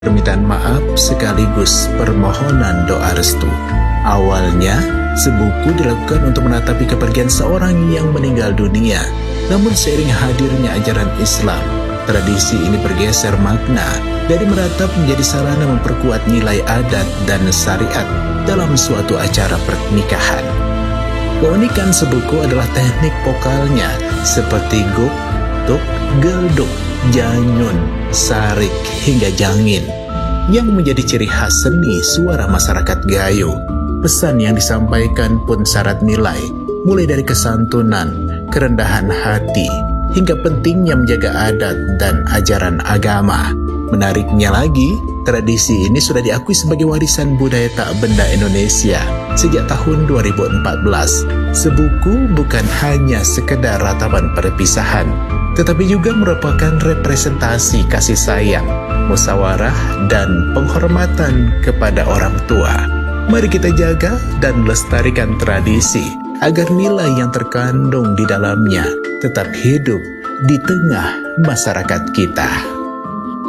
permintaan maaf sekaligus permohonan doa restu. Awalnya, sebuku dilakukan untuk menatapi kepergian seorang yang meninggal dunia. Namun seiring hadirnya ajaran Islam, tradisi ini bergeser makna dari meratap menjadi sarana memperkuat nilai adat dan syariat dalam suatu acara pernikahan. Keunikan sebuku adalah teknik vokalnya seperti guk, tuk, gelduk, janyun, sarik, hingga jangin yang menjadi ciri khas seni suara masyarakat Gayo. Pesan yang disampaikan pun syarat nilai, mulai dari kesantunan, kerendahan hati, hingga pentingnya menjaga adat dan ajaran agama. Menariknya lagi, tradisi ini sudah diakui sebagai warisan budaya tak benda Indonesia sejak tahun 2014. Sebuku bukan hanya sekedar ratapan perpisahan, tetapi juga merupakan representasi kasih sayang, musyawarah, dan penghormatan kepada orang tua. Mari kita jaga dan lestarikan tradisi agar nilai yang terkandung di dalamnya tetap hidup di tengah masyarakat kita.